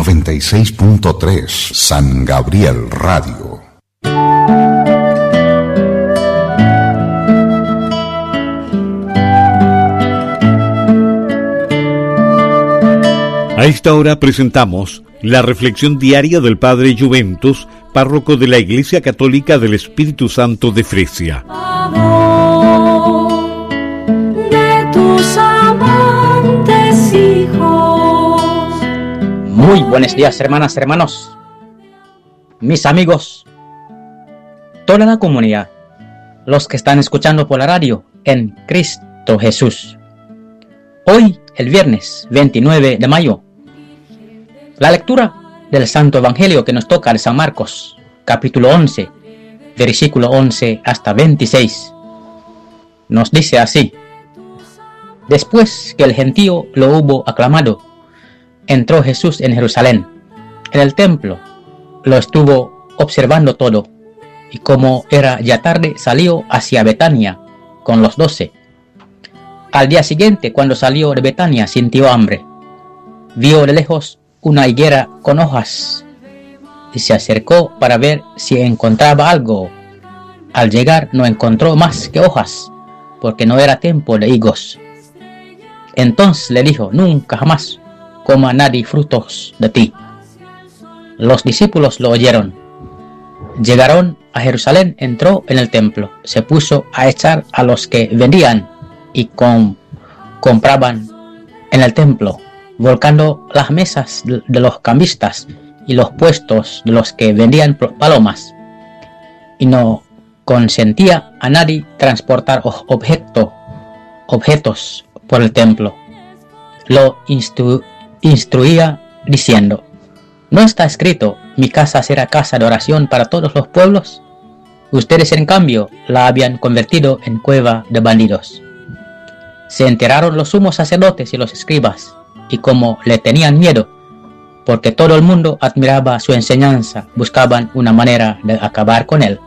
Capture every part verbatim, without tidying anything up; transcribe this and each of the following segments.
noventa y seis punto tres San Gabriel Radio. A esta hora presentamos la reflexión diaria del Padre Juventus, párroco de la Iglesia Católica del Espíritu Santo de Fresia. De tus amantes hijos. Muy buenos días, hermanas, hermanos, mis amigos, toda la comunidad, los que están escuchando por la radio en Cristo Jesús. Hoy, el viernes veintinueve de mayo, la lectura del Santo Evangelio que nos toca de San Marcos, capítulo once, versículo once hasta veintiséis, nos dice así: Después que el gentío lo hubo aclamado, entró Jesús en Jerusalén. En el templo lo estuvo observando todo, y como era ya tarde, salió hacia Betania con los doce. Al día siguiente, cuando salió de Betania, sintió hambre. Vio de lejos una higuera con hojas y se acercó para ver si encontraba algo. Al llegar no encontró más que hojas, porque no era tiempo de higos. Entonces le dijo: Nunca jamás coma nadie frutos de ti. Los discípulos lo oyeron. Llegaron a Jerusalén, entró en el templo, se puso a echar a los que vendían y com- compraban en el templo, volcando las mesas de los cambistas y los puestos de los que vendían palomas, y no consentía a nadie transportar objeto, objetos por el templo. Lo instru- instruía diciendo: ¿No está escrito, mi casa será casa de oración para todos los pueblos? Ustedes, en cambio, la habían convertido en cueva de bandidos. Se enteraron los sumos sacerdotes y los escribas, y como le tenían miedo, porque todo el mundo admiraba su enseñanza, buscaban una manera de acabar con él.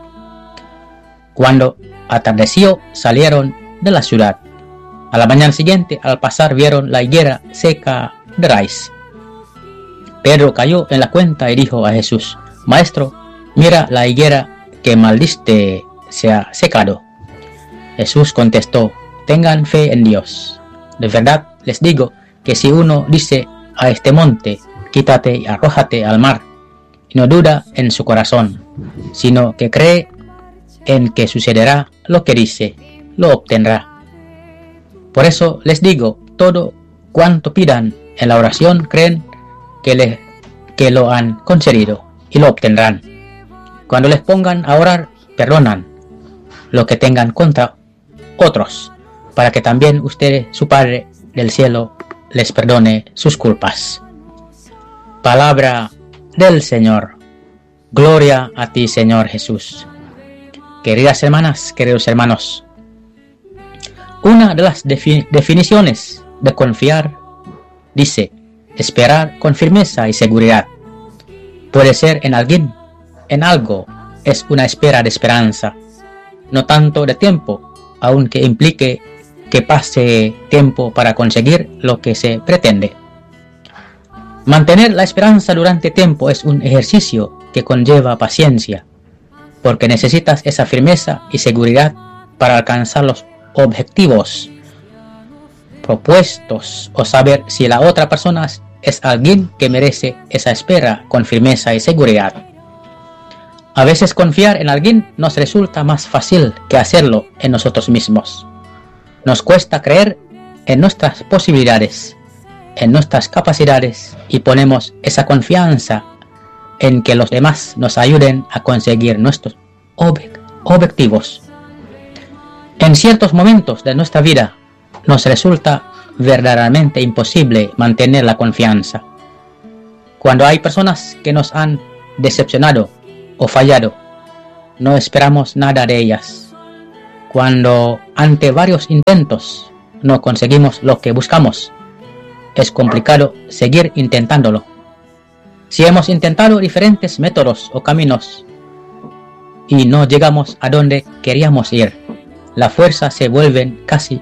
Cuando atardeció, salieron de la ciudad. A la mañana siguiente, al pasar, vieron la higuera seca de raíz. Pedro cayó en la cuenta y dijo a Jesús: Maestro, mira, la higuera que maldiste se ha secado. Jesús contestó: Tengan fe en Dios. De verdad les digo que si uno dice a este monte: quítate y arrójate al mar, y no duda en su corazón, sino que cree en que sucederá lo que dice, lo obtendrá. Por eso les digo, todo cuanto pidan en la oración, creen que, le, que lo han concedido y lo obtendrán. Cuando les pongan a orar, perdonan lo que tengan contra otros, para que también usted, su Padre del cielo, les perdone sus culpas. Palabra del Señor. Gloria a ti, Señor Jesús. Queridas hermanas, queridos hermanos, una de las defi- definiciones de confiar dice: esperar con firmeza y seguridad. Puede ser en alguien, en algo, es una espera de esperanza, no tanto de tiempo, aunque implique que pase tiempo para conseguir lo que se pretende. Mantener la esperanza durante tiempo es un ejercicio que conlleva paciencia, porque necesitas esa firmeza y seguridad para alcanzar los objetivos propuestos o saber si la otra persona es alguien que merece esa espera con firmeza y seguridad. A veces confiar en alguien nos resulta más fácil que hacerlo en nosotros mismos. Nos cuesta creer en nuestras posibilidades, en nuestras capacidades, y ponemos esa confianza en que los demás nos ayuden a conseguir nuestros ob- objetivos. En ciertos momentos de nuestra vida nos resulta verdaderamente imposible mantener la confianza. Cuando hay personas que nos han decepcionado o fallado, no esperamos nada de ellas. Cuando ante varios intentos no conseguimos lo que buscamos, es complicado seguir intentándolo. Si hemos intentado diferentes métodos o caminos y no llegamos a donde queríamos ir, las fuerzas se vuelven casi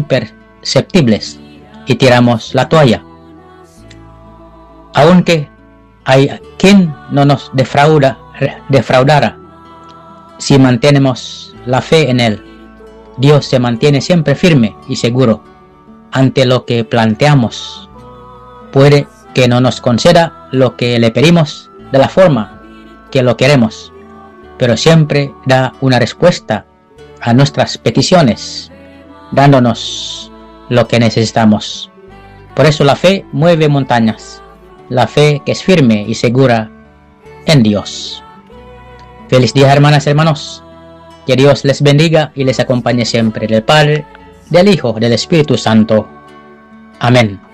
imperceptibles y tiramos la toalla. Aunque hay quien no nos defrauda, defraudará si mantenemos la fe en Él. Dios se mantiene siempre firme y seguro ante lo que planteamos. Puede que no nos conceda lo que le pedimos de la forma que lo queremos, pero siempre da una respuesta a nuestras peticiones, dándonos lo que necesitamos. Por eso la fe mueve montañas, la fe que es firme y segura en Dios. Feliz día, hermanas y hermanos. Que Dios les bendiga y les acompañe siempre, del Padre, del Hijo, del Espíritu Santo. Amén.